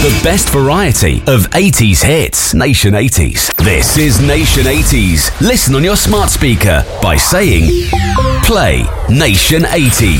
The best variety of 80s hits. Nation 80s. This is Nation 80s. Listen on your smart speaker by saying, play Nation 80s.